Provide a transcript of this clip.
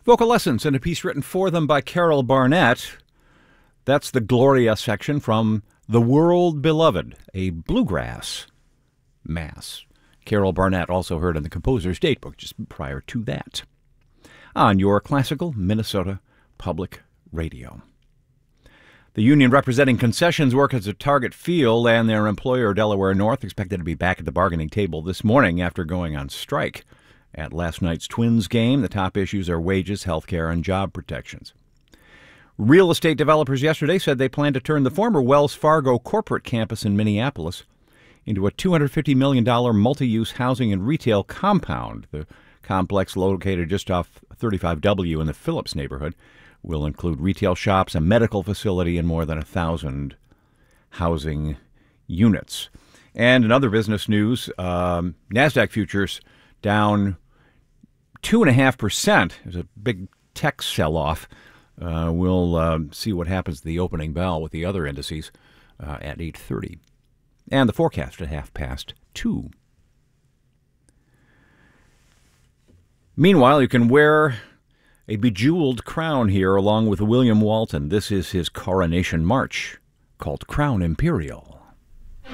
Vocal lessons and a piece written for them by Carol Barnett. That's the Gloria section from The World Beloved, a bluegrass mass. Carol Barnett also heard in the Composer's Datebook just prior to that. On your classical Minnesota Public Radio. The union representing concessions workers at Target Field and their employer, Delaware North, expected to be back at the bargaining table this morning after going on strike. At last night's Twins game, the top issues are wages, health care, and job protections. Real estate developers yesterday said they plan to turn the former Wells Fargo corporate campus in Minneapolis into a $250 million multi-use housing and retail compound. The complex, located just off 35W in the Phillips neighborhood, will include retail shops, a medical facility, and more than 1,000 housing units. And in other business news, NASDAQ futures down 2.5%. There's a big tech sell-off. We'll see what happens at the opening bell with the other indices at 8:30. And the forecast at 2:30. Meanwhile, you can wear a bejeweled crown here along with William Walton. This is his coronation march called Crown Imperial.